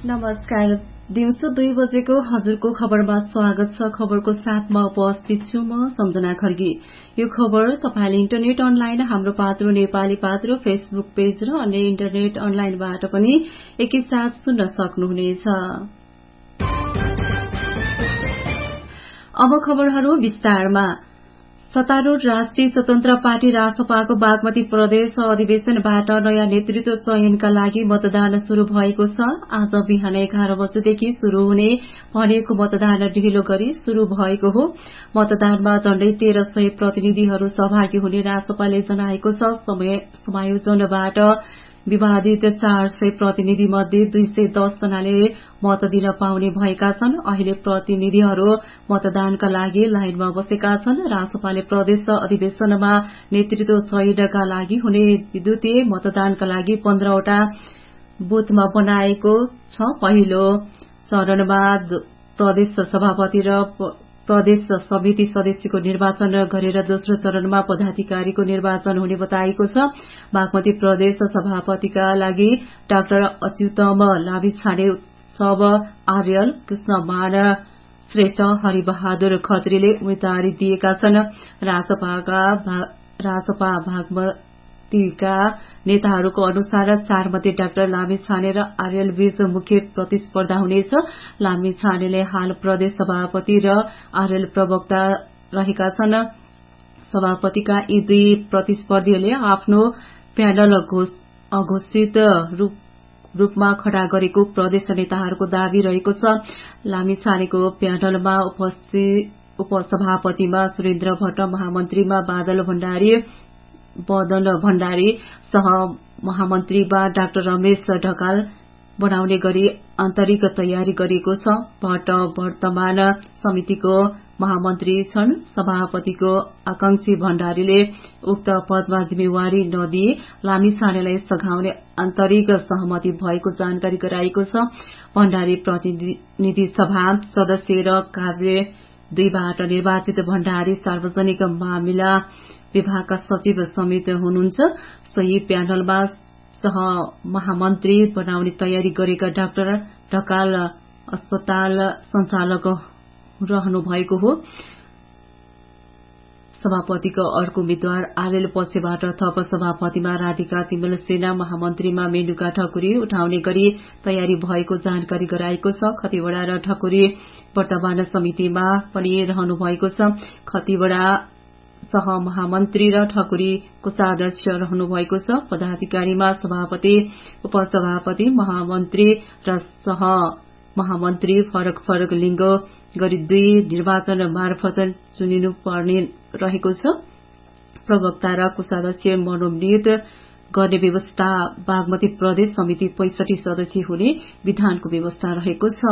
नमस्कार। दिउँसो 2 बजेको हजुरको खबरमा स्वागत छ। खबरको साथमा उपस्थित छु म सम्झना खर्गी। यो खबर तपाईले इन्टरनेट अनलाइन हाम्रो पात्रो नेपाली पात्रो फेसबुक पेज र अन्य इन्टरनेट अनलाइनबाट पनि एकैसाथ सुन्न सक्नुहुनेछ। अब खबरहरू विस्तारमा। सत्तारूढ़ राष्ट्रिय स्वतन्त्र पार्टी रासपाको बागमती प्रदेश अधिवेशनबाट नयाँ नेतृत्व चयनका लागि मतदान शुरू भएको छ। आज बिहान 11 बजेदेखि शुरू हुने भनिएको मतदान ढिलो गरी शुरू भएको हो। मतदानमा झण्डै 1300 प्रतिनिधिहरू सहभागी हुने रासपाले जनाएको छ। समायोजनबाट विवादित 400 प्रतिनिधि मध्ये 210 जनाले मत दिन पाउने भएका छन्। अहिले प्रतिनिधिहरू मतदानका लागि लाइनमा बसेका छन्। रासपाले प्रदेश अधिवेशनमा नेतृत्व चयनका लागि हुने विद्युतीय मतदानका लागि 15वटा बुथमा बनाएको छ। पहिलो चरणमा प्रदेश सभापति र प्रदेश समिति सदस्यको निर्वाचन गरेर दोस्रो चरणमा पदाधिकारीको निर्वाचन हुने बताएको छ। बागमती प्रदेश सभापतिका लागि डाक्टर अच्युतम लामिछाने, उत्सव आर्यल, कृष्णमान श्रेष्ठ, हरिबहादुर खत्रीले उम्मेदवारी दिएका छन्। रासपा बागमतीका नेताहरूको अनुसार 4 मध्ये डाक्टर लामिछाने र आर्यल बीच मुख्य प्रतिस्पर्धा हुनेछ। लामिछानेले हाल प्रदेश सभापति र आर्यल प्रवक्ता रहेका छन्। सभापतिका यी दुई प्रतिस्पर्धीहरूले आफ्नो प्यानल अघोषित रूपमा खड़ा गरेको प्रदेश नेताहरूको दावी रहेको छ। लामिछानेको प्यानलमा उपसभापतिमा सुरेन्द्र भट्ट, महामन्त्रीमा बदन भण्डारी, सह महामन्त्रीमा डाक्टर रमेश ढकाल बनाउने गरी आन्तरिक तयारी गरिएको छ। भट्ट वर्तमान समितिको महामन्त्री छन्। सभापतिको आकांक्षी भण्डारीले उक्त पदमा जिम्मेवारी नदिए लामिछानेलाई सघाउने आन्तरिक सहमति भएको जानकारी गराएको छ। भण्डारी प्रतिनिधि सभा सदस्य र कार्य 2बाट निर्वाचित भण्डारी सार्वजनिक मामिला विभागका सचिव समेत हुनुहुन्छ। सोही प्यानलमा सह महामन्त्री बनाउने तयारी गरेका डाक्टर ढकाल अस्पताल सञ्चालक रहनु भएको हो। सभापतिको अर्को उम्मेद्वार आर्यल पक्षबाट थप सभापतिमा राधिका तिमल सेना, महामन्त्रीमा मेनुका ठकुरी उठाउने गरी तयारी भएको जानकारी गराएको छ। खतिवड़ा र ठकुरी वर्तमान समितिमा पनि रहनु भएको छ। खतिवड़ा सह महामन्त्री र ठकुरी कोषाध्यक्ष रहनु भएको छ। पदाधिकारीमा सभापति, उपसभापति, महामन्त्री र सह महामन्त्री फरक लिङ्ग गरी 2 निर्वाचन मार्फत चुनिनु पर्ने रहेको छ। प्रवक्ता र कोषाध्यक्ष मनोनित गर्ने व्यवस्था बागमती प्रदेश समिति 65 सदस्य हुने विधानको व्यवस्था रहेको छ।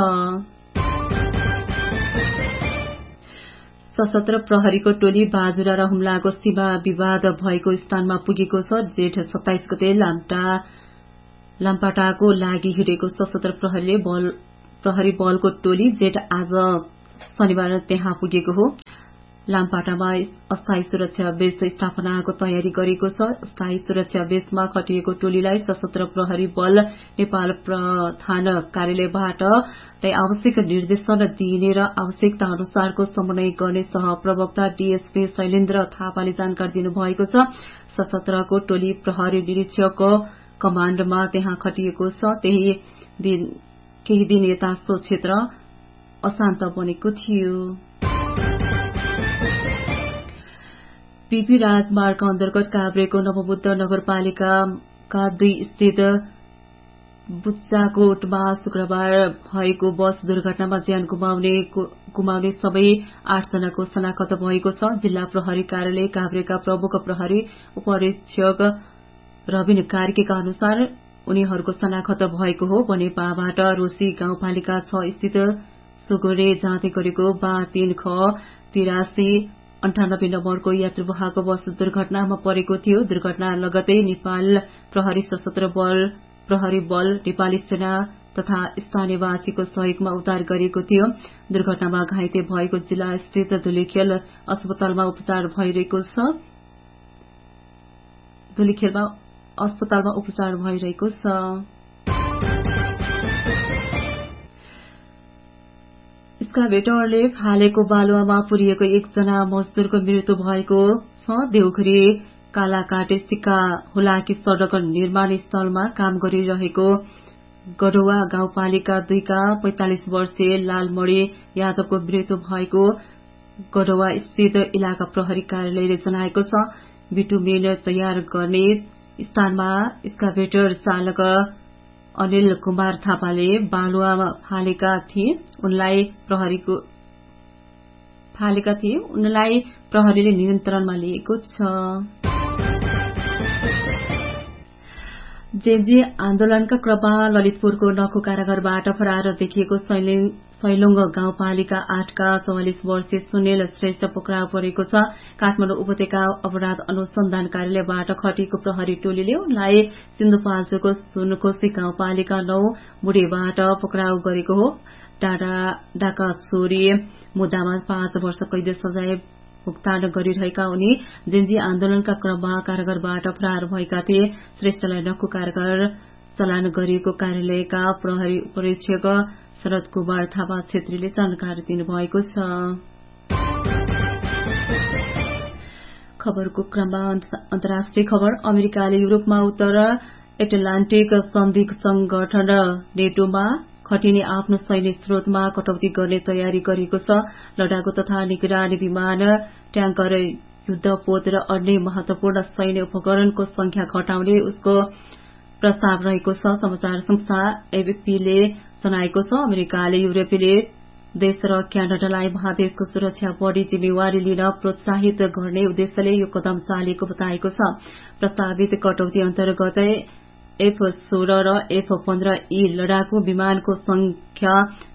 सशस्त्र प्रहरीको टोली बाजुरा र हुम्लाको सीमा विवाद भएको स्थानमा पुगेको छ। जेठ 27 गते लामपाटाको लागि हिँडेको सशस्त्र प्रहरी बलको टोली जेठ आज शनिबार त्यहाँ पुगेको हो। लामपाटामा अस्थायी सुरक्षा बेस स्थापनाको तयारी गरेको छ। अस्थायी सुरक्षा बेसमा खटिएको टोलीलाई सशस्त्र प्रहरी बल नेपाल प्रधान कार्यालयबाट आवश्यक निर्देशन दिइने र आवश्यकता अनुसारको समन्वय गर्ने सह प्रवक्ता डीएसपी शैलेन्द्र थापाले जानकारी दिनुभएको छ। सशस्त्रको टोली प्रहरी निरीक्षकको कमाण्डमा त्यहाँ खटिएको छ। केही दिन यता सो क्षेत्र अशान्त बनेको थियो। पीपी राजमार्ग अन्तर्गत काभ्रेको नवबुद्ध नगरपालिकाका 2 स्थित बुच्चाकोटमा शुक्रबार भएको बस दुर्घटनामा ज्यान गुमाउने सबै 8 जनाको शनाखत भएको छ। जिल्ला प्रहरी कार्यालय काभ्रेका प्रमुख प्रहरी उपरीक्षक रविन कार्कीका अनुसार उनीहरूको शनाखत भएको हो। बनेपाबाट रोशी गाउँपालिका 6 स्थित सुगोरे जाँदै गरेको 3 ख 8398 नम्बरको यात्रुवाहक बस दुर्घटनामा परेको थियो। दुर्घटना लगतै नेपाल प्रहरी सशस्त्र प्रहरी बल, नेपाली सेना तथा स्थानीयवासीको सहयोगमा उद्धार गरिएको थियो। दुर्घटनामा घाइते भएको जिल्ला स्थित धुलीखेल अस्पतालमा उपचार भइरहेको छ। एक्सकाभेटरले फालेको बालुवामा पुरिएको एकजना मजदुरको मृत्यु भएको छ। देउखुरी कालाकाटे सिक्का हुलाकी सड़क निर्माण स्थलमा काम गरिरहेको गढुवा गाउँपालिका 2 का 45 वर्षीय लालमणि यादवको मृत्यु भएको गढुवा स्थित इलाका प्रहरी कार्यालयले जनाएको छ। बिटुमिन तयार गर्ने स्थानमा एक्सकाभेटर चालक अनिल कुमार थापाले बालुवामा फालेका थिए। उनलाई प्रहरीले नियन्त्रणमा लिएको छ। जेन्जी आन्दोलनका क्रममा ललितपुरको नखु कारागारबाट फरार देखिएको सैलुङ गाउँपालिका 8 का 44 वर्षीय सुनिल श्रेष्ठ पक्राउ परेको छ। काठमाडौँ उपत्यका अपराध अनुसन्धान कार्यालयबाट खटिएको प्रहरी टोलीले उनलाई सिन्धुपाल्चोकको सुनकोशी गाउँपालिका 9 मुडेबाट पक्राउ गरेको हो। डाका चोरी मुद्दामा 5 वर्ष कैद सजाय भुक्तान गरिरहेका उनी जेन्जी आन्दोलनका क्रममा कारागारबाट फरार भएका थिए। श्रेष्ठलाई नखु कारागार चलान गरिएको कार्यालयका प्रहरी उपरीक्षक शरद कुमार थापा छेत्रीले जानकारी दिनुभएको छ। खबरको क्रममा अन्तर्राष्ट्रिय खबर। अमेरिकाले युरोपमा उत्तर एटलान्टिक सन्धि संगठन नेटोमा खटिने आफ्नो सैन्य स्रोतमा कटौती गर्ने तयारी गरेको छ। लडाकु तथा निगरानी विमान, ट्याङ्कर, युद्धपोत र अन्य महत्वपूर्ण सैन्य उपकरणको संख्या घटाउने उसको प्रस्ताव रहेको छ। समाचार संस्था एएफपीले जनाएको छ। अमेरिकाले युरोपेली देश र क्यानाडालाई महादेशको सुरक्षा बढी जिम्मेवारी लिन प्रोत्साहित गर्ने उद्देश्यले यो कदम चालिएको बताएको छ। प्रस्तावित कटौती अन्तर्गत F-16 र F-15E लडाकु विमानको संख्या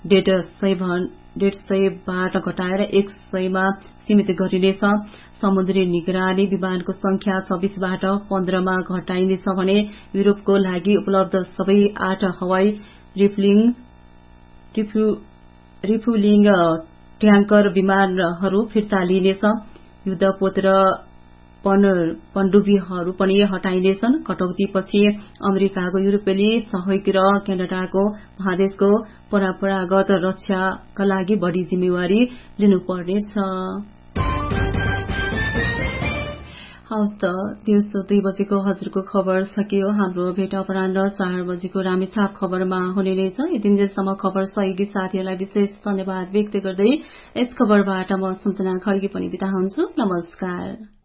150बाट घटाएर 100 मा सीमित गरिनेछ। समुद्री निगरानी विमानको संख्या 26बाट 15 मा घटाइनेछ भने युरोपको लागि उपलब्ध सबै 8 हवाई रिफ्युलिङ ट्याङ्कर विमानहरू फिर्ता लिइनेछ। युद्धपोत र पनडुब्बीहरू पनि हटाइनेछन्। कटौतीपछि अमेरिकाको युरोपेली सहयोगी र क्यानाडाको महादेशको परम्परागत रक्षाका लागि बढी जिम्मेवारी लिनुपर्नेछ। हवस् त, दिउँसो 2 बजेको हजुरको खबर सकियो। हाम्रो भेट अपराह्न 4 बजेको रामेछाप खबरमा हुने नै छ। यति जेलसम्म खबर सहयोगी साथीहरूलाई विशेष धन्यवाद व्यक्त गर्दै यस खबरबाट म सञ्जना खड्गी पनि बिदा हुन्छु। नमस्कार।